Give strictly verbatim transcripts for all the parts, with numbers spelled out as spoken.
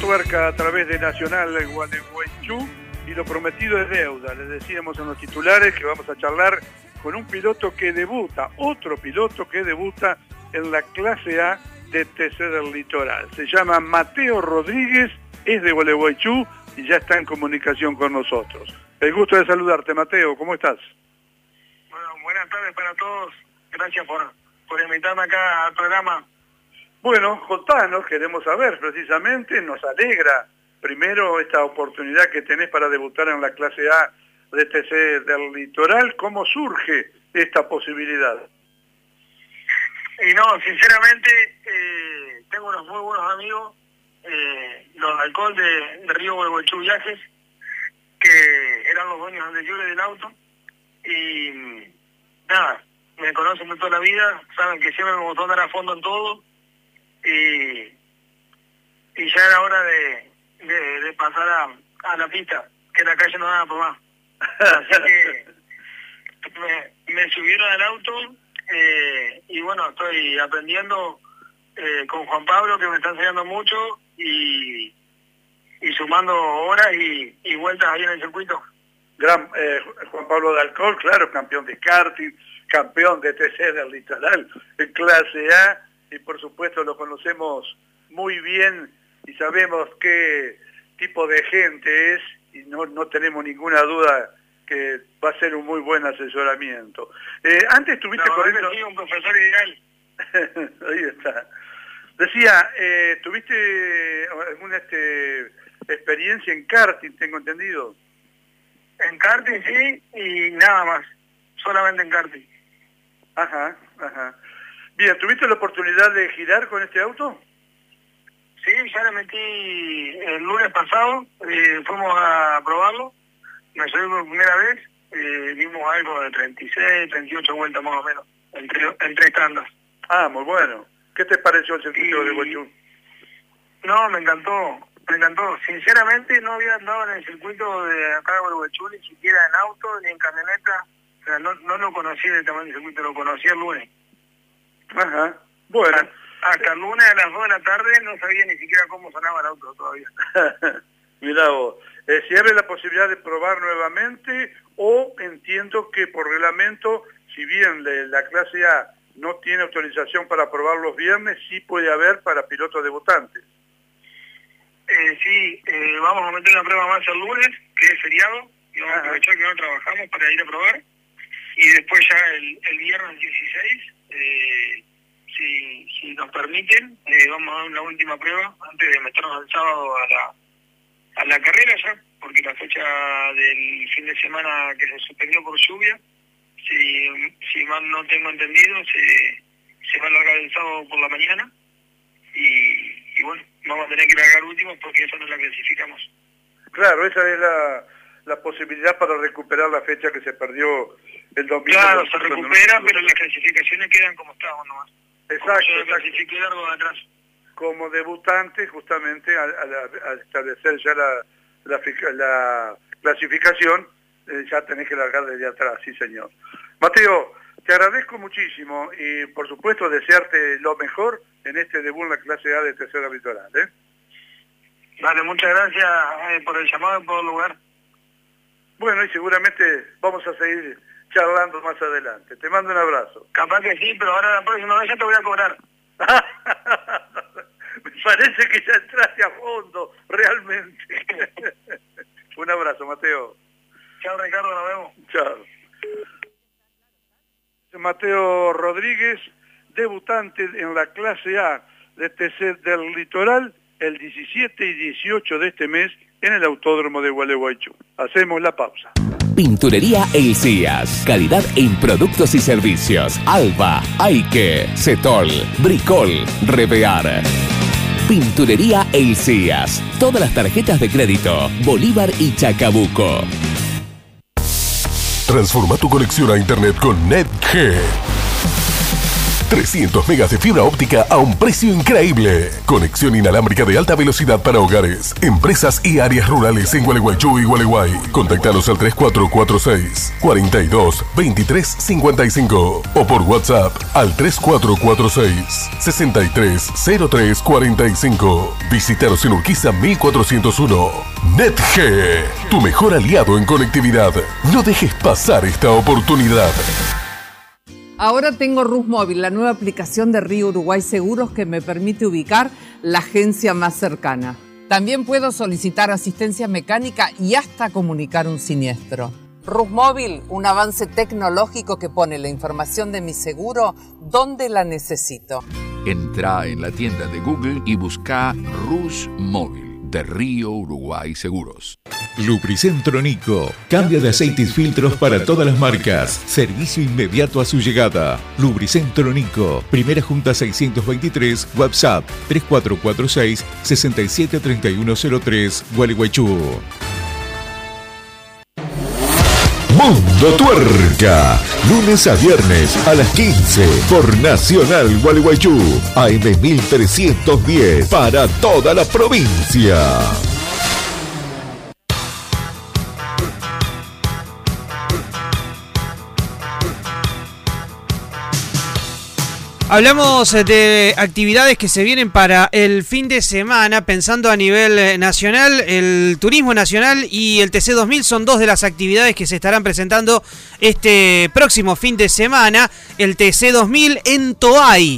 tuerca a través de Nacional Gualeguaychú y lo prometido es deuda. Les decíamos en los titulares que vamos a charlar con un piloto que debuta, otro piloto que debuta en la clase A de T C del Litoral. Se llama Mateo Rodríguez, es de Gualeguaychú y ya está en comunicación con nosotros. El gusto de saludarte, Mateo, ¿cómo estás? Bueno, buenas tardes para todos. Gracias por, por invitarme acá al programa. Bueno, contanos, queremos saber precisamente, nos alegra primero esta oportunidad que tenés para debutar en la clase A de T C del Litoral. ¿Cómo surge esta posibilidad? Y no, sinceramente, eh, tengo unos muy buenos amigos, eh, los alcohol de, de Río Gualeguaychú Viajes, que eran los dueños anteriores del auto, y nada, me conocen de toda la vida, saben que siempre me gustó andar a fondo en todo, y, y ya era hora de, de, de pasar a, a la pista, que la calle no daba por más. Así que me, me subieron al auto, eh, y bueno, estoy aprendiendo eh, con Juan Pablo, que me está enseñando mucho, y, y sumando horas y, y vueltas ahí en el circuito. Gran eh, Juan Pablo de Alcohol, claro, campeón de karting, campeón de T C del Litoral, en clase A, y por supuesto lo conocemos muy bien y sabemos qué tipo de gente es y no, no tenemos ninguna duda que va a ser un muy buen asesoramiento. Eh, antes tuviste no, corriendo... Sí, un profesor ideal. Ahí está. Decía, eh, ¿tuviste alguna este, experiencia en karting, tengo entendido? En karting sí, y nada más, solamente en karting. Ajá, ajá. Bien, ¿tuviste la oportunidad de girar con este auto? Sí, ya le metí el lunes pasado, eh, fuimos a probarlo, me subí por primera vez, eh, dimos algo de treinta y seis, treinta y ocho vueltas más o menos, entre, en tres tandas. Ah, muy bueno. ¿Qué te pareció el circuito y... de Gualeguaychú? No, me encantó, me encantó. Sinceramente no había andado en el circuito de acá de Gualeguaychú, ni siquiera en auto, ni en camioneta, o sea, no, no lo conocí de tamaño del circuito, lo conocí el lunes. Ajá, bueno. Hasta el lunes a las dos de la tarde no sabía ni siquiera cómo sonaba el auto todavía. Mirá vos, eh, si abre la posibilidad de probar nuevamente, o entiendo que por reglamento, si bien de la clase A no tiene autorización para probar los viernes, sí puede haber para pilotos debutantes. Eh, sí, eh, vamos a meter una prueba más el lunes, que es feriado, y vamos Ajá. a aprovechar que no trabajamos para ir a probar, y después ya el, el viernes dieciséis, eh, si, si nos permiten, eh, vamos a dar una última prueba antes de meternos el sábado a la, a la carrera ya, porque la fecha del fin de semana que se suspendió por lluvia, si, si mal no tengo entendido, se, se va a largar el sábado por la mañana, y, y bueno, vamos a tener que largar últimos porque esa no la clasificamos. Claro, esa es la, la posibilidad para recuperar la fecha que se perdió el domingo. Claro, se recupera, pero las clasificaciones quedan como estaban nomás. Exacto, como exacto. Largo de atrás. Como debutante, justamente, al, al, al establecer ya la, la, la clasificación, eh, ya tenés que largar desde atrás, sí señor. Mateo, te agradezco muchísimo y por supuesto desearte lo mejor en este debut en la clase A de T C del Litoral, ¿eh? Vale, muchas gracias eh, por el llamado y por el lugar. Bueno, y seguramente vamos a seguir charlando más adelante. Te mando un abrazo. Capaz que sí, pero ahora la próxima vez ya te voy a cobrar. Me parece que ya entraste a fondo, realmente. Un abrazo, Mateo. Chao, Ricardo, nos vemos. Chao. Mateo Rodríguez, debutante en la clase A de T C del Litoral, el diecisiete y dieciocho de este mes en el Autódromo de Gualeguaychú. Hacemos la pausa. Pinturería Elías. Calidad en productos y servicios. Alba, Aike, Cetol, Bricol, Revear. Pinturería Elías. Todas las tarjetas de crédito. Bolívar y Chacabuco. Transforma tu conexión a internet con NetG. trescientos megas de fibra óptica a un precio increíble. Conexión inalámbrica de alta velocidad para hogares, empresas y áreas rurales en Gualeguaychú y Gualeguay. Contactanos al tres cuatro cuatro seis, cuatro dos, dos tres cinco cinco o por WhatsApp al tres cuatro cuatro seis, seis tres cero tres cuatro cinco. Visítanos en Urquiza mil cuatrocientos uno. NetG, tu mejor aliado en conectividad. No dejes pasar esta oportunidad. Ahora tengo RusMóvil, la nueva aplicación de Río Uruguay Seguros que me permite ubicar la agencia más cercana. También puedo solicitar asistencia mecánica y hasta comunicar un siniestro. RusMóvil, un avance tecnológico que pone la información de mi seguro donde la necesito. Entra en la tienda de Google y busca RusMóvil de Río Uruguay Seguros. Lubricentro Nico. Cambio de aceites y filtros para todas las marcas. Servicio inmediato a su llegada. Lubricentro Nico. Primera Junta seiscientos veintitrés. WhatsApp tres cuatro cuatro seis, seis siete tres uno cero tres. Gualeguaychú. Mundo Tuerca, lunes a viernes a las quince por Nacional Gualeguaychú, A M mil trescientos diez para toda la provincia. Hablamos de actividades que se vienen para el fin de semana, pensando a nivel nacional. El Turismo Nacional y el T C dos mil son dos de las actividades que se estarán presentando este próximo fin de semana. El T C dos mil en Toay,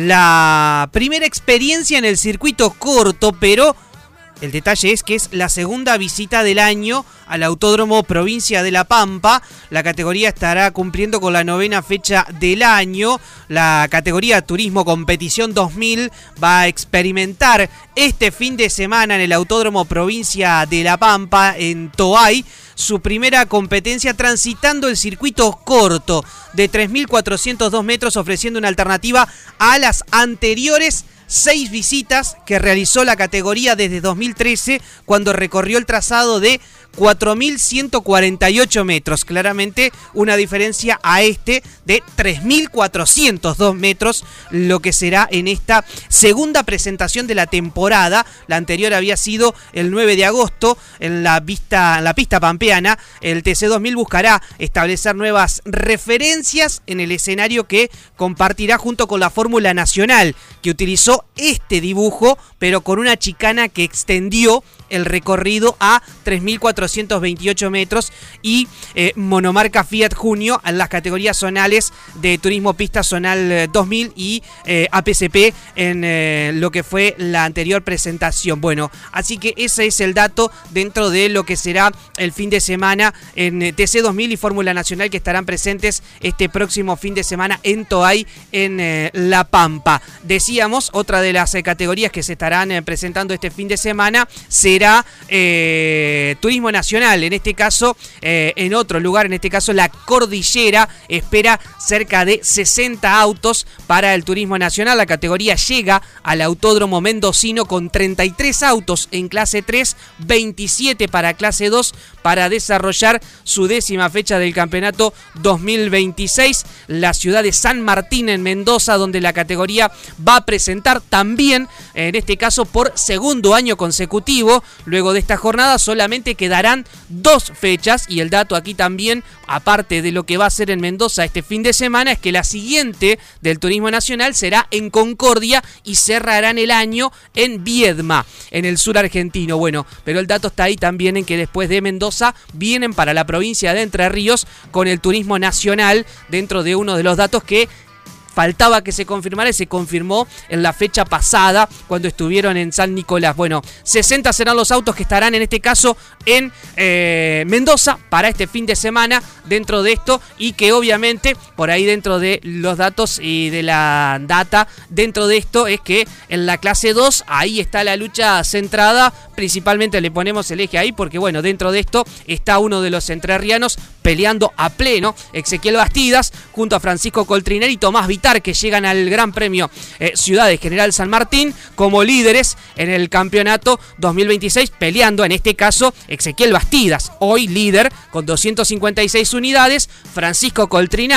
la primera experiencia en el circuito corto, pero el detalle es que es la segunda visita del año al Autódromo Provincia de La Pampa. La categoría estará cumpliendo con la novena fecha del año. La categoría Turismo Competición dos mil va a experimentar este fin de semana en el Autódromo Provincia de La Pampa, en Toay, su primera competencia transitando el circuito corto de tres mil cuatrocientos dos metros, ofreciendo una alternativa a las anteriores seis visitas que realizó la categoría desde dos mil trece, cuando recorrió el trazado de cuatro mil ciento cuarenta y ocho metros. Claramente una diferencia a este de tres mil cuatrocientos dos metros, lo que será en esta segunda presentación de la temporada. La anterior había sido el nueve de agosto en la, vista, en la pista pampeana. El T C dos mil buscará establecer nuevas referencias en el escenario que compartirá junto con la Fórmula Nacional, que utilizó este dibujo, pero con una chicana que extendió el recorrido a tres mil cuatrocientos veintiocho metros, y eh, monomarca Fiat Junio en las categorías zonales de Turismo Pista Zonal dos mil y eh, A P C P en eh, lo que fue la anterior presentación. Bueno, así que ese es el dato dentro de lo que será el fin de semana en eh, T C dos mil y Fórmula Nacional, que estarán presentes este próximo fin de semana en Toay, en eh, La Pampa. Decíamos, otra de las eh, categorías que se estarán eh, presentando este fin de semana será eh, Turismo Nacional, en este caso eh, en otro lugar, en este caso la Cordillera espera cerca de sesenta autos para el Turismo Nacional. La categoría llega al Autódromo Mendocino con treinta y tres autos en clase tres, veintisiete para clase dos, para desarrollar su décima fecha del campeonato dos mil veintiséis. La ciudad de San Martín, en Mendoza, donde la categoría va a presentar también, en este caso por segundo año consecutivo. Luego de esta jornada solamente quedarán dos fechas, y el dato aquí también, aparte de lo que va a ser en Mendoza este fin de semana, es que la siguiente del Turismo Nacional será en Concordia y cerrarán el año en Viedma, en el sur argentino. Bueno, pero el dato está ahí también, en que después de Mendoza vienen para la provincia de Entre Ríos con el Turismo Nacional, dentro de uno de los datos que faltaba que se confirmara, y se confirmó en la fecha pasada cuando estuvieron en San Nicolás. Bueno, sesenta serán los autos que estarán en este caso en eh, Mendoza para este fin de semana dentro de esto, y que obviamente por ahí dentro de los datos y de la data dentro de esto es que en la clase dos ahí está la lucha centrada. Principalmente le ponemos el eje ahí porque, bueno, dentro de esto está uno de los entrerrianos peleando a pleno, Ezequiel Bastidas, junto a Francisco Coltrineri y Tomás Vitar, que llegan al Gran Premio eh, Ciudad de General San Martín como líderes en el campeonato dos mil veintiséis, peleando en este caso Ezequiel Bastidas, hoy líder con doscientas cincuenta y seis unidades, Francisco Coltrinari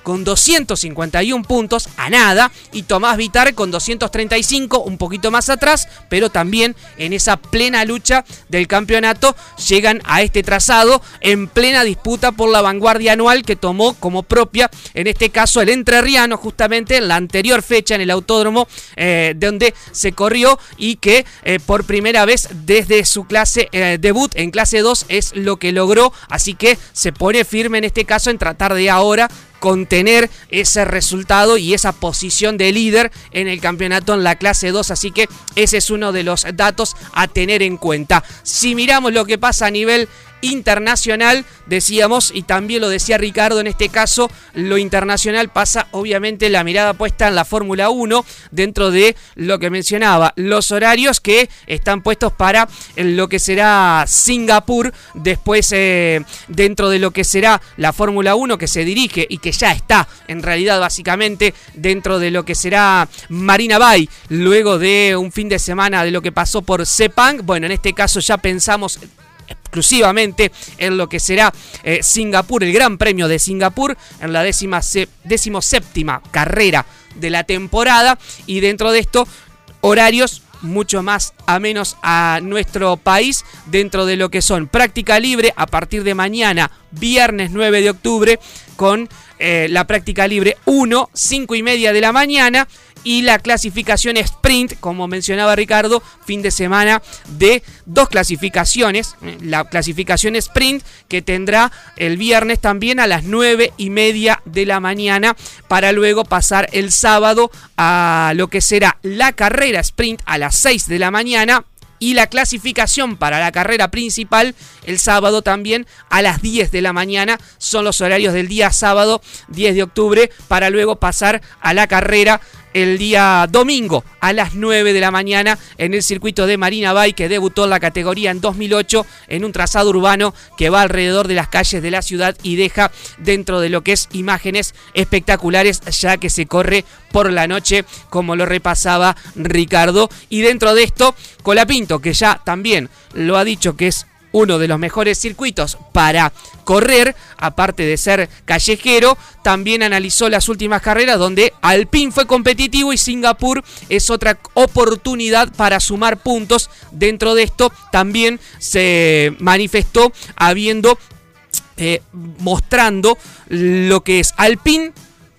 con doscientos cincuenta y uno puntos, a nada, y Tomás Vitar con doscientos treinta y cinco, un poquito más atrás, pero también en esa plena lucha del campeonato llegan a este trazado en plena disputa por la vanguardia anual que tomó como propia, en este caso el entrerriano, justamente en la anterior fecha en el autódromo eh, donde se corrió y que eh, por primera vez desde su clase eh, debut en clase dos es lo que logró, así que se pone firme en este caso en tratar de ahora contener ese resultado y esa posición de líder en el campeonato en la clase dos, así que ese es uno de los datos a tener en cuenta. Si miramos lo que pasa a nivel internacional, decíamos, y también lo decía Ricardo, en este caso lo internacional pasa obviamente la mirada puesta en la Fórmula uno, dentro de lo que mencionaba, los horarios que están puestos para lo que será Singapur, después eh, dentro de lo que será la Fórmula uno que se dirige y que ya está en realidad básicamente dentro de lo que será Marina Bay, luego de un fin de semana de lo que pasó por Sepang. Bueno, en este caso ya pensamos exclusivamente en lo que será eh, Singapur, el Gran Premio de Singapur, en la décima se, decimoséptima carrera de la temporada, y dentro de esto horarios mucho más a menos a nuestro país, dentro de lo que son práctica libre a partir de mañana, viernes nueve de octubre, con eh, la práctica libre uno, cinco y media de la mañana, y la clasificación sprint, como mencionaba Ricardo, fin de semana de dos clasificaciones. La clasificación sprint que tendrá el viernes también a las nueve y media de la mañana, para luego pasar el sábado a lo que será la carrera sprint a las seis de la mañana. Y la clasificación para la carrera principal el sábado también a las diez de la mañana. Son los horarios del día sábado diez de octubre, para luego pasar a la carrera el día domingo a las nueve de la mañana en el circuito de Marina Bay, que debutó en la categoría en dos mil ocho en un trazado urbano que va alrededor de las calles de la ciudad y deja dentro de lo que es imágenes espectaculares, ya que se corre por la noche, como lo repasaba Ricardo. Y dentro de esto, Colapinto, que ya también lo ha dicho que es uno de los mejores circuitos para correr, aparte de ser callejero, también analizó las últimas carreras donde Alpine fue competitivo y Singapur es otra oportunidad para sumar puntos. Dentro de esto también se manifestó habiendo eh, mostrando lo que es Alpine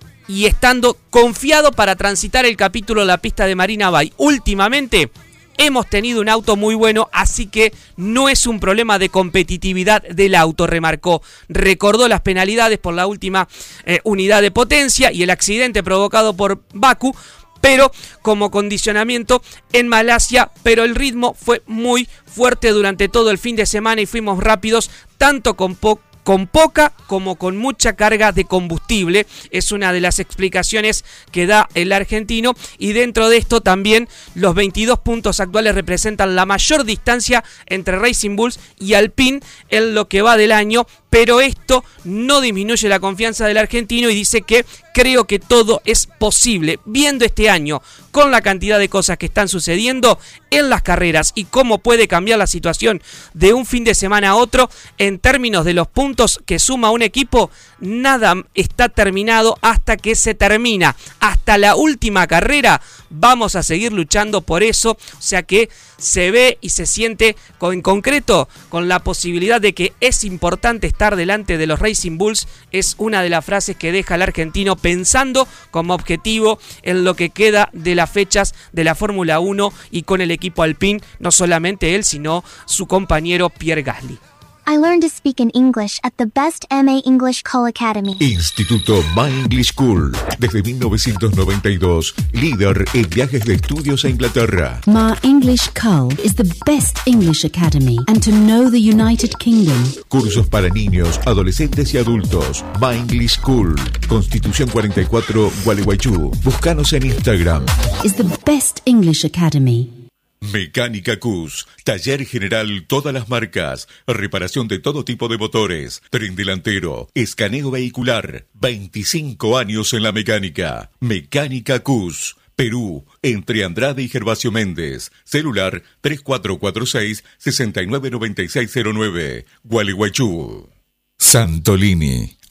y estando confiado para transitar el capítulo de la pista de Marina Bay. Últimamente hemos tenido un auto muy bueno, así que no es un problema de competitividad del auto, remarcó. Recordó las penalidades por la última eh, unidad de potencia y el accidente provocado por Baku, pero como condicionamiento en Malasia, pero el ritmo fue muy fuerte durante todo el fin de semana y fuimos rápidos, tanto con poco con poca como con mucha carga de combustible, es una de las explicaciones que da el argentino. Y dentro de esto también los veintidós puntos actuales representan la mayor distancia entre Racing Bulls y Alpine en lo que va del año, pero esto no disminuye la confianza del argentino y dice que creo que todo es posible. Viendo este año con la cantidad de cosas que están sucediendo en las carreras y cómo puede cambiar la situación de un fin de semana a otro en términos de los puntos que suma un equipo, nada está terminado hasta que se termina. Hasta la última carrera vamos a seguir luchando por eso, o sea que se ve y se siente con, en concreto con la posibilidad de que es importante estar delante de los Racing Bulls. Es una de las frases que deja el argentino pensando como objetivo en lo que queda de las fechas de la Fórmula uno y con el equipo Alpine, no solamente él sino su compañero Pierre Gasly. I learned to speak in English at the best M A English Call Academy. Instituto My English School. Desde mil novecientos noventa y dos, líder en viajes de estudios a Inglaterra. My English Call is the best English academy and to know the United Kingdom. Cursos para niños, adolescentes y adultos. My English School. Constitución cuarenta y cuatro, Gualeguaychú. Búscanos en Instagram. Is the best English academy. Mecánica Cus, taller general todas las marcas, reparación de todo tipo de motores, tren delantero, escaneo vehicular, veinticinco años en la mecánica. Mecánica Cus, Perú, entre Andrade y Gervasio Méndez, celular tres cuatro cuatro seis, seis nueve nueve seis cero nueve, Gualeguaychú. Santolini,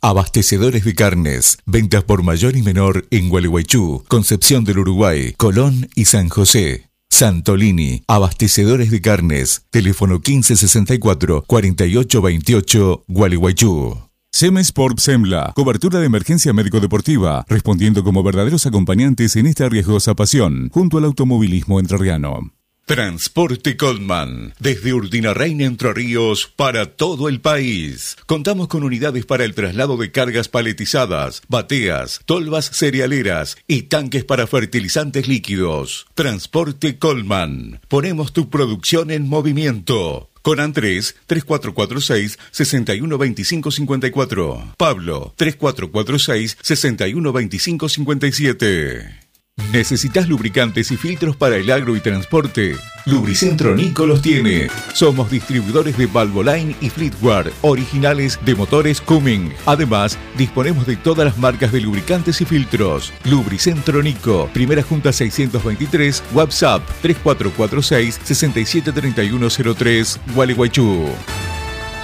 Abastecedores de carnes. Ventas por mayor y menor en Gualeguaychú, Concepción del Uruguay, Colón y San José. Santolini, abastecedores de carnes. Teléfono quince sesenta y cuatro, cuarenta y ocho veintiocho, Gualeguaychú. Semesport Semla, cobertura de emergencia médico-deportiva, respondiendo como verdaderos acompañantes en esta riesgosa pasión, junto al automovilismo entrerriano. Transporte Coleman, desde Urdinarrain, Entre Ríos, para todo el país. Contamos con unidades para el traslado de cargas paletizadas, bateas, tolvas cerealeras y tanques para fertilizantes líquidos. Transporte Coleman, ponemos tu producción en movimiento. Conan tres, tres cuatro cuatro seis, seis uno dos cinco cinco cuatro. Pablo, tres cuatro cuatro seis, seis uno dos cinco cinco siete. ¿Necesitas lubricantes y filtros para el agro y transporte? Lubricentro Nico los tiene. Somos distribuidores de Valvoline y Fleetware, originales de motores Cumming. Además, disponemos de todas las marcas de lubricantes y filtros. Lubricentro Nico, Primera Junta seiscientos veintitrés, WhatsApp tres cuatro cuatro seis, seis siete tres uno cero tres, Gualeguaychú.